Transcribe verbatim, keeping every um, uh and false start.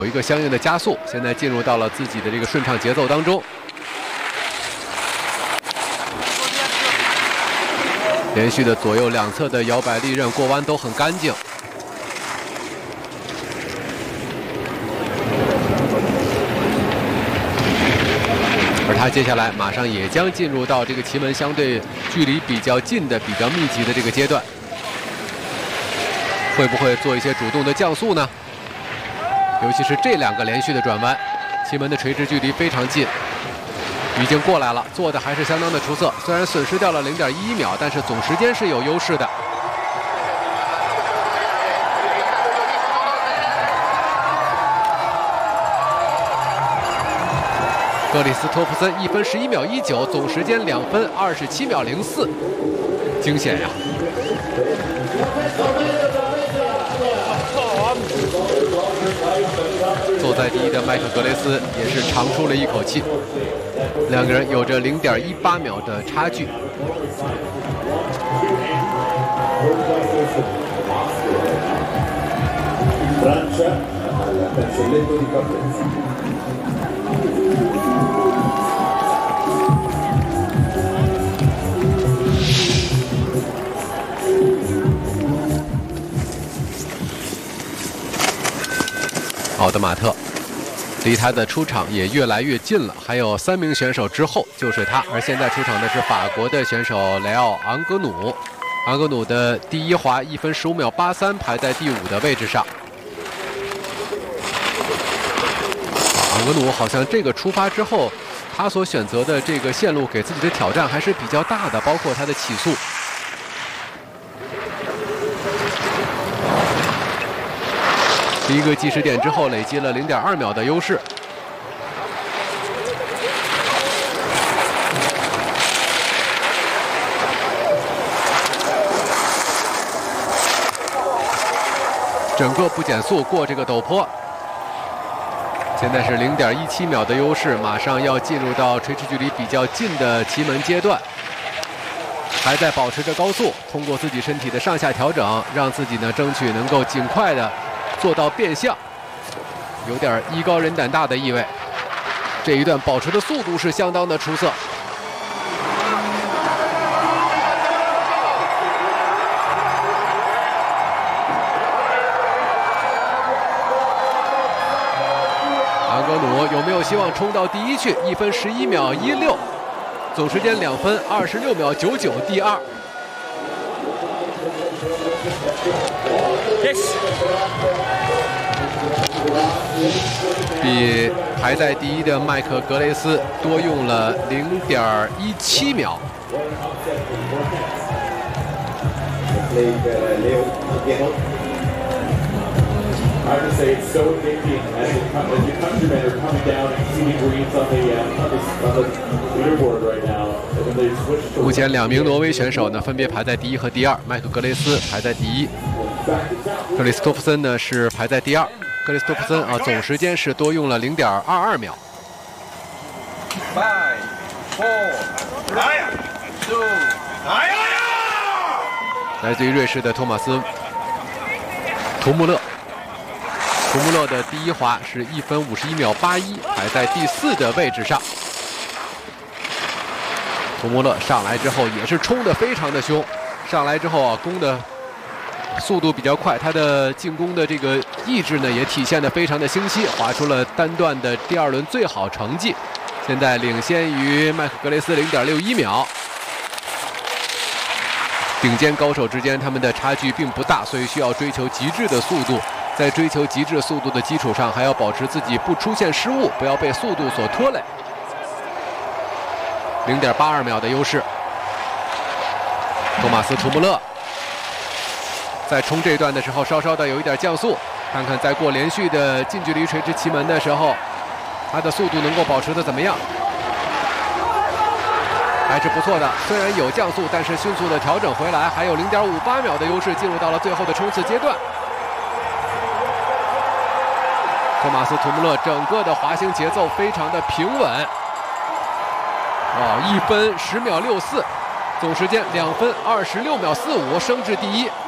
有一个相应的加速，现在进入到了自己的这个顺畅节奏当中。连续的左右两侧的摇摆利刃过弯都很干净。而他接下来马上也将进入到这个旗门相对距离比较近的、比较密集的这个阶段，会不会做一些主动的降速呢？ 尤其是这两个连续的转弯，旗门的垂直距离非常近，已经过来了，做的还是相当的出色。虽然损失掉了 零点一一秒，但是总时间是有优势的。克里斯托弗森一分十一秒一九，总时间两分二十七秒零四，惊险呀！ 坐在第一的麦克格雷斯也是长出了一口气，两个人有着 零点一八秒的差距。奥德马特离他的出场也越来越近了，还有三名选手之后就是他。而现在出场的是法国的选手雷奥·昂格努，昂格努的第一滑一分十五秒八三，排在第五的位置上。昂格努好像这个出发之后，他所选择的这个线路给自己的挑战还是比较大的，包括他的起速。 第一个计时点之后，累积了 零点二秒的优势。整个不减速过这个陡坡，现在是 零点一七秒的优势，马上要进入到垂直距离比较近的旗门阶段，还在保持着高速，通过自己身体的上下调整，让自己呢争取能够尽快的 做到变向，有点艺高人胆大的意味。这一段保持的速度是相当的出色。昂格努有没有希望冲到第一去？一分十一秒一六，总时间两分二十六秒九九，第二。 Yes. 比排在第一的麦克格雷斯多用了 零点一七秒。目前两名挪威选手呢，分别排在第一和第二，麦克格雷斯排在第一，克里斯托弗森呢是排在第二。 克里斯托弗森啊，总时间是多用了 零点二二秒。来自于瑞士的托马斯·图穆勒，图穆勒的第一滑是一分五十一秒八一，排在第四的位置上。图穆勒上来之后也是冲得非常的凶，上来之后啊，攻的 速度比较快，他的进攻的这个意志呢也体现得非常的清晰，划出了单段的第二轮最好成绩，现在领先于麦克格雷斯 零点六一秒。顶尖高手之间他们的差距并不大，所以需要追求极致的速度，在追求极致速度的基础上，还要保持自己不出现失误，不要被速度所拖累。 零点八二秒的优势，托马斯·图穆勒 在冲这段的时候，稍稍的有一点降速，看看在过连续的近距离垂直旗门的时候，他的速度能够保持的怎么样？还是不错的。虽然有降速，但是迅速的调整回来，还有 零点五八秒的优势，进入到了最后的冲刺阶段。托马斯·图穆勒整个的滑行节奏非常的平稳，哦，一分十秒六四。 总时间两分二十六秒四五，升至第一。